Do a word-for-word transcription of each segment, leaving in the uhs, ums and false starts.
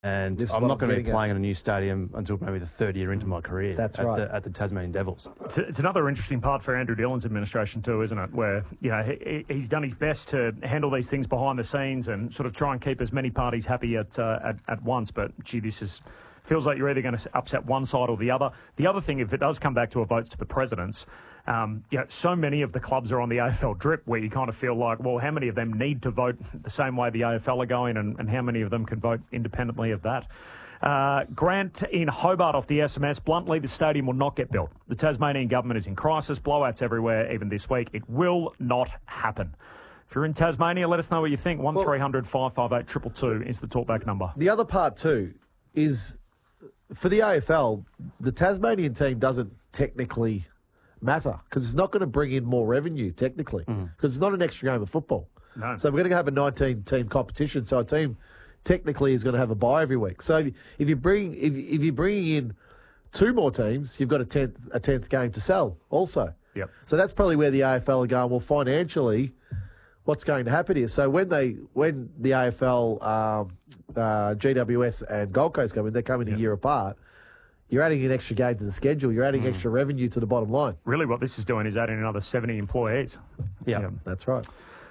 And This is I'm what not I'm going to be getting at. playing in a new stadium until maybe the third year into my career. That's at right. The, at the Tasmanian Devils. It's, it's another interesting part for Andrew Dillon's administration too, isn't it? Where, you know, he, he's done his best to handle these things behind the scenes and sort of try and keep as many parties happy at uh, at, at once. But, gee, this is... feels like you're either going to upset one side or the other. The other thing, if it does come back to a vote to the presidents, um, you know, so many of the clubs are on the A F L drip where you kind of feel like, well, how many of them need to vote the same way the A F L are going, and, and how many of them can vote independently of that? Uh, Grant in Hobart off the S M S, bluntly, the stadium will not get built. The Tasmanian government is in crisis, blowouts everywhere, even this week. It will not happen. If you're in Tasmania, let us know what you think. one three hundred five five eight two two two is the talkback number. The other part too is, for the A F L, the Tasmanian team doesn't technically matter because it's not going to bring in more revenue technically because mm. it's not an extra game of football. No. So we're going to have a nineteen-team competition. So a team technically is going to have a bye every week. So if you bring if if you're bringing in two more teams, you've got a tenth a tenth game to sell also. Yep. So that's probably where the A F L are going. Well, financially, what's going to happen here? So when they when the A F L, um, uh, G W S and Gold Coast come in, they're coming yep. a year apart. You're adding an extra game to the schedule. You're adding mm. extra revenue to the bottom line. Really, what this is doing is adding another seventy employees. Yeah, yep. That's right.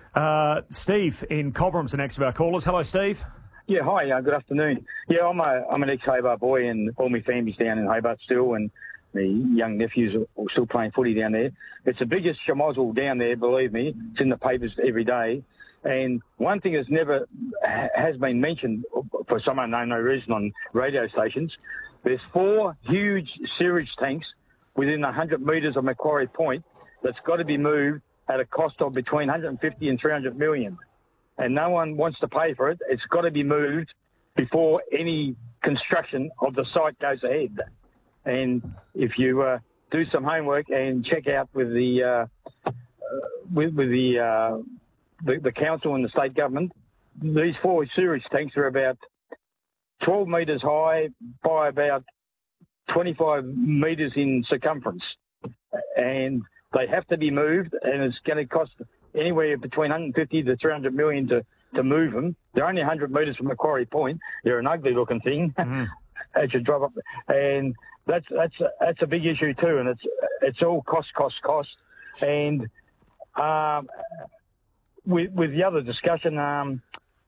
Uh, Steve in Cobram's the next of our callers. Hello, Steve. Yeah, hi. Uh, good afternoon. Yeah, I'm a I'm an ex-Hobart boy, and all my family's down in Hobart still, and my young nephews are still playing footy down there. It's the biggest schmozzle down there, believe me. It's in the papers every day. And one thing that's never has been mentioned for some unknown reason on radio stations, there's four huge sewage tanks within one hundred metres of Macquarie Point that's got to be moved at a cost of between one hundred fifty and three hundred million. And no one wants to pay for it. It's got to be moved before any construction of the site goes ahead. And if you uh, do some homework and check out with the uh, uh, with, with the, uh, the the council and the state government, these four sewage tanks are about twelve metres high by about twenty-five metres in circumference, and they have to be moved, and it's going to cost anywhere between one hundred fifty to three hundred million to, to move them. They're only one hundred metres from Macquarie Point. They're an ugly looking thing mm. as you drive up, and that's that's that's a big issue too. And it's it's all cost, cost, cost. And um, with with the other discussion, um,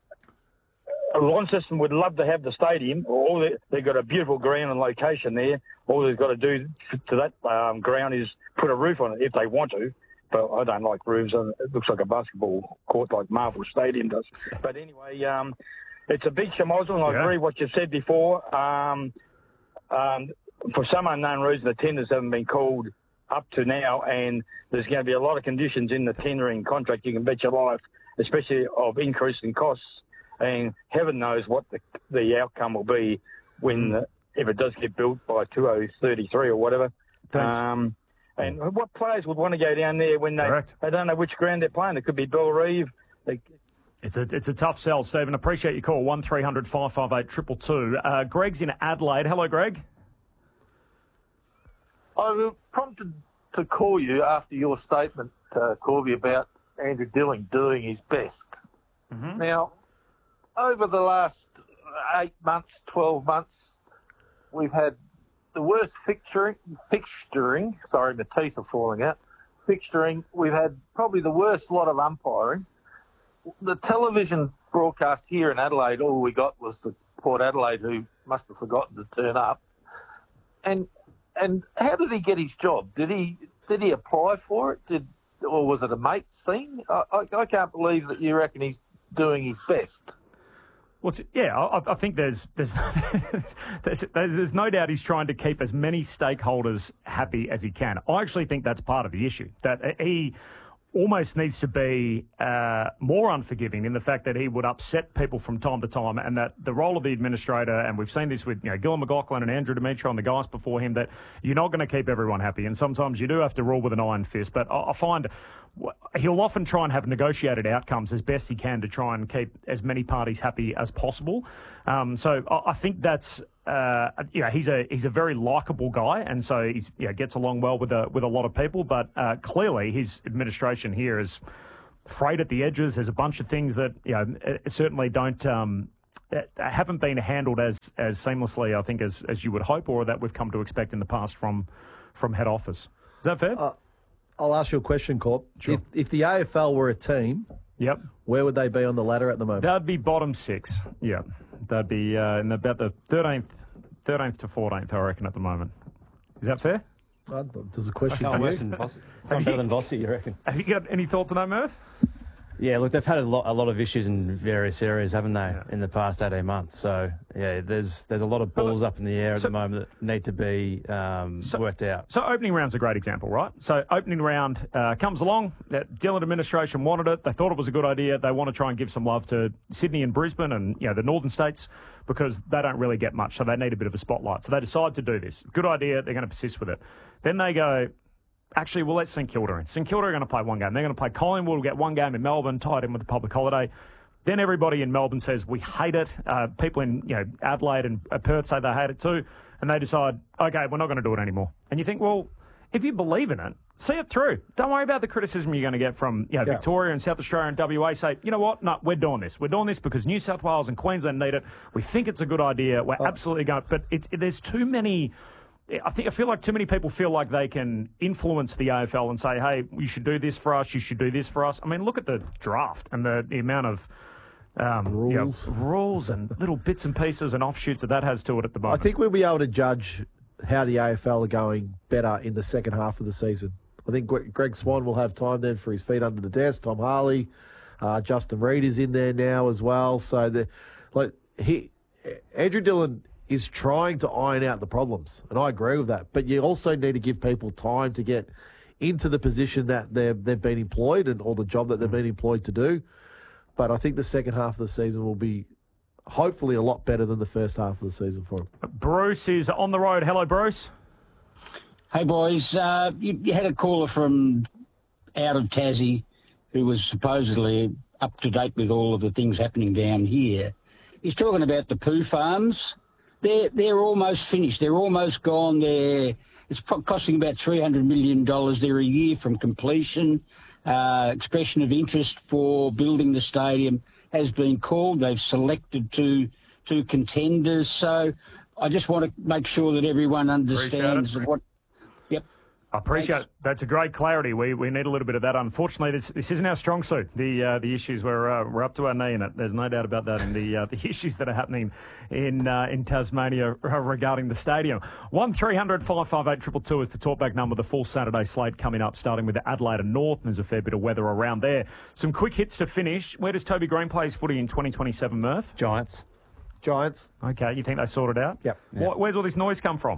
Launceston would love to have the stadium. All they, they've got a beautiful ground and location there. All they've got to do to that um, ground is put a roof on it if they want to. But I don't like roofs. It looks like a basketball court like Marvel Stadium does. But anyway, um, it's a big schmozzle, and I yeah. agree with what you said before. Um, um, for some unknown reason, the tenders haven't been called up to now, and there's going to be a lot of conditions in the tendering contract, you can bet your life, especially of increasing costs. And heaven knows what the, the outcome will be when, the, if it does get built by two thousand thirty-three or whatever. Thanks. Um, and what players would want to go down there when they Correct. they don't know which ground they're playing? It could be Bellerive. They, It's a it's a tough sell, Stephen. Appreciate your call. One three hundred five five eight two two two. Uh, Greg's in Adelaide. Hello, Greg. I was prompted to call you after your statement, uh, Corby, about Andrew Dillon doing his best. Mm-hmm. Now, over the last eight months, twelve months, we've had the worst fixturing, fixturing, sorry, my teeth are falling out, fixturing. We've had probably the worst lot of umpiring. The television broadcast here in Adelaide, all we got was the Port Adelaide, who must have forgotten to turn up. And and how did he get his job? Did he did he apply for it? Did or was it a mate's thing? I, I, I can't believe that you reckon he's doing his best. Well, it's, yeah, I, I think there's there's, there's there's no doubt he's trying to keep as many stakeholders happy as he can. I actually think that's part of the issue, that he almost needs to be uh, more unforgiving in the fact that he would upset people from time to time, and that the role of the administrator, and we've seen this with you know Gillon McLachlan and Andrew Demetrio and the guys before him, that you're not going to keep everyone happy, and sometimes you do have to rule with an iron fist. But I, I find he'll often try and have negotiated outcomes as best he can to try and keep as many parties happy as possible. Um, so I, I think that's. Uh, you know, he's a he's a very likable guy, and so he's you know, gets along well with a with a lot of people. But uh, clearly, his administration here is frayed at the edges. There's a bunch of things that you know certainly don't um, haven't been handled as as seamlessly, I think, as as you would hope, or that we've come to expect in the past from from head office. Is that fair? Uh, I'll ask you a question, Corp. Sure. If, if the A F L were a team, yep. where would they be on the ladder at the moment? They'd be bottom six. Yeah, they'd be uh, in about the thirteenth, thirteenth to fourteenth, I reckon, at the moment. Is that fair? Uh, There's a question Oh, to worse you. than Vossi. Better than Vossi, you reckon? Have you got any thoughts on that, Murph? Yeah, look, they've had a lot, a lot of issues in various areas, haven't they, Yeah. in the past eighteen months? So, yeah, there's there's a lot of balls up in the air at so- the moment that need to be um, So- worked out. So opening round's a great example, right? So opening round uh, comes along. The Dillon administration wanted it. They thought it was a good idea. They want to try and give some love to Sydney and Brisbane and you know the northern states because they don't really get much, so they need a bit of a spotlight. So they decide to do this. Good idea. They're going to persist with it. Then they go, actually, we'll let St Kilda in. St Kilda are going to play one game. They're going to play Collingwood. We'll get one game in Melbourne, tied in with the public holiday. Then everybody in Melbourne says, we hate it. Uh, people in you know Adelaide and Perth say they hate it too. And they decide, okay, we're not going to do it anymore. And you think, well, if you believe in it, see it through. Don't worry about the criticism you're going to get from you know, Yeah. Victoria and South Australia and W A. Say, you know what? No, we're doing this. We're doing this because New South Wales and Queensland need it. We think it's a good idea. We're absolutely going. But it's there's too many. I think I feel like too many people feel like they can influence the A F L and say, "Hey, you should do this for us. You should do this for us." I mean, look at the draft and the, the amount of um, you know, Rules. rules and little bits and pieces and offshoots that that has to it at the I moment. think we'll be able to judge how the A F L are going better in the second half of the season. I think Gre- Greg Swan will have time then for his feet under the desk. Tom Harley, uh, Justin Reid is in there now as well. So the like he, Andrew Dillon is trying to iron out the problems, and I agree with that. But you also need to give people time to get into the position that they've they've been employed and or the job that they've been employed to do. But I think the second half of the season will be hopefully a lot better than the first half of the season for him. Bruce is on the road. Hello, Bruce. Hey, boys. Uh, you, you had a caller from out of Tassie who was supposedly up to date with all of the things happening down here. He's talking about the poo farms. They're, they're almost finished. They're almost gone. They're, it's pro- costing about three hundred million dollars there a year from completion. Uh, expression of interest for building the stadium has been called. They've selected two, two contenders. So I just want to make sure that everyone understands what... Yep. I appreciate it. That's a great clarity. We we need a little bit of that. Unfortunately, this this isn't our strong suit. The uh, the issues we're uh, we're up to our knee in it. There's no doubt about that. And the uh, the issues that are happening in uh, in Tasmania regarding the stadium. One three hundred five five eight triple two is the talkback number. The full Saturday slate coming up, starting with the Adelaide and North. And there's a fair bit of weather around there. Some quick hits to finish. Where does Toby Green play his footy in twenty twenty-seven, Murph? Giants. Giants. Okay, you think they sorted out? Yep. Wh- Where's all this noise come from?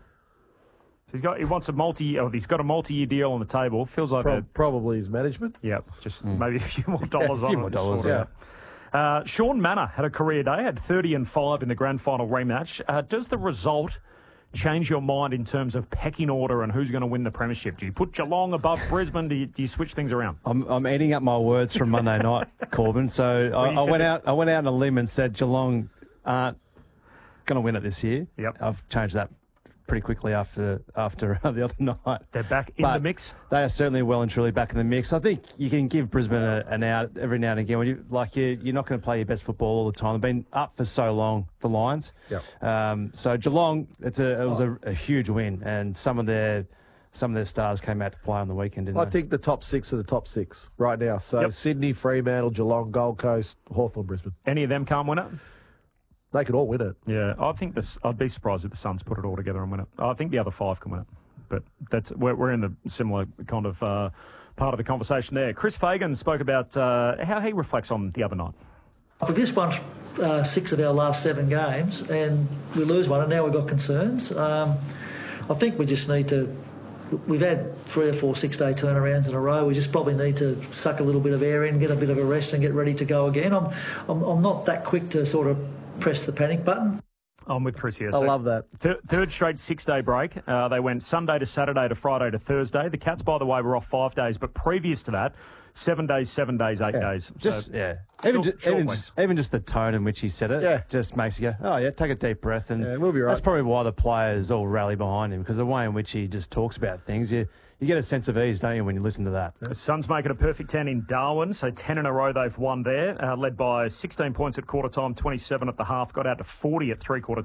So he's got he wants a multi. Oh, he's got a multi-year deal on the table. Feels like Pro- a probably his management. yeah, just maybe a few more dollars a few on more it. dollars, sort of. Uh, Sean Manor had a career day. Had thirty and five in the grand final rematch. Uh, does the result change your mind in terms of pecking order and who's going to win the premiership? Do you put Geelong above Brisbane? Do you, do you switch things around? I'm, I'm eating up my words from Monday night, Corbin. So I, you I said went that- out. I went out on a limb and said Geelong aren't going to win it this year. Yep. I've changed that pretty quickly after after the other night. They're back in But the mix. They are certainly well and truly back in the mix. I think you can give Brisbane a, an out every now and again. When you like you, you're not going to play your best football all the time. They've been up for so long, the Lions. Yep. Um, so Geelong, it's a, it was a, a huge win, and some of their some of their stars came out to play on the weekend. Didn't I they? think the top six are the top six right now. So Yep. Sydney, Fremantle, Geelong, Gold Coast, Hawthorn, Brisbane. Any of them can't win it? They could all win it. Yeah, I think this. I'd be surprised if the Suns put it all together and win it. I think the other five can win it, but that's we're, we're in the similar kind of uh, part of the conversation there. Chris Fagan spoke about uh, how he reflects on the other night. We've just won uh, six of our last seven games, and we lose one, and now we've got concerns. Um, I think we just need to. We've had three or four six-day turnarounds in a row. We just probably need to suck a little bit of air in, get a bit of a rest, and get ready to go again. I'm, I'm, I'm not that quick to sort of press the panic button. I'm with Chris here. I So love that. Th- third straight six-day break. Uh, they went Sunday to Saturday to Friday to Thursday. The Cats, by the way, were off five days, but previous to that, Seven days, seven days, eight Yeah. days. Just, So, yeah. Even, short- ju- short even, weeks. just, even just the tone in which he said it Yeah. just makes you go, oh, yeah, take a deep breath. And Yeah, we'll be right. that's probably why the players all rally behind him, because the way in which he just talks about things, you, you get a sense of ease, don't you, when you listen to that? The Suns make it a perfect ten in Darwin, so ten in a row they've won there, uh, led by sixteen points at quarter time, twenty-seven at the half, got out to forty at three quarter time.